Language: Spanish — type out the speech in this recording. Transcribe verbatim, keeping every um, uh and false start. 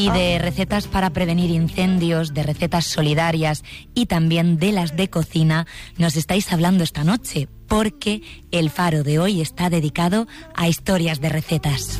Y de recetas para prevenir incendios, de recetas solidarias y también de las de cocina nos estáis hablando esta noche, porque el Faro de hoy está dedicado a historias de recetas.